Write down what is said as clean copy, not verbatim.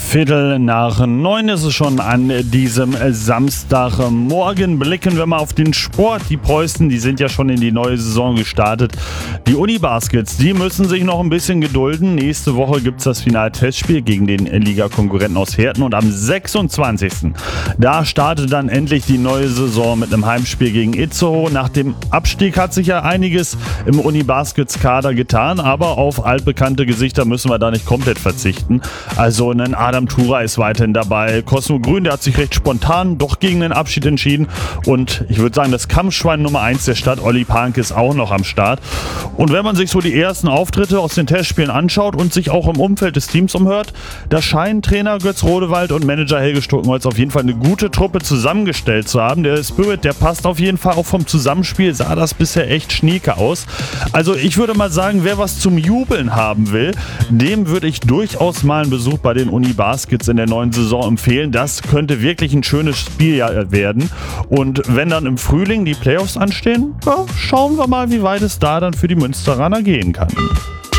8:15 ist es schon an diesem Samstagmorgen. Blicken wir mal auf den Sport. Die Preußen, die sind ja schon in die neue Saison gestartet. Die Unibaskets, die müssen sich noch ein bisschen gedulden. Nächste Woche gibt es das Final-Testspiel gegen den Ligakonkurrenten aus Herten. Und am 26. da startet dann endlich die neue Saison mit einem Heimspiel gegen Itzehoe. Nach dem Abstieg hat sich ja einiges im Unibaskets-Kader getan, aber auf altbekannte Gesichter müssen wir da nicht komplett verzichten. Also ein Adam Tura ist weiterhin dabei. Cosmo Grün, der hat sich recht spontan doch gegen den Abschied entschieden. Und ich würde sagen, das Kampfschwein Nummer 1 der Stadt, Olli Pank, ist auch noch am Start. Und wenn man sich so die ersten Auftritte aus den Testspielen anschaut und sich auch im Umfeld des Teams umhört, da scheinen Trainer Götz Rodewald und Manager Helge Stuckenholz auf jeden Fall eine gute Truppe zusammengestellt zu haben. Der Spirit, der passt auf jeden Fall. Auch vom Zusammenspiel sah das bisher echt schnieke aus. Also ich würde mal sagen, wer was zum Jubeln haben will, dem würde ich durchaus mal einen Besuch bei den Unibaskets in der neuen Saison empfehlen. Das könnte wirklich ein schönes Spieljahr werden. Und wenn dann im Frühling die Playoffs anstehen, ja, schauen wir mal, wie weit es da dann für die Münsteraner gehen kann.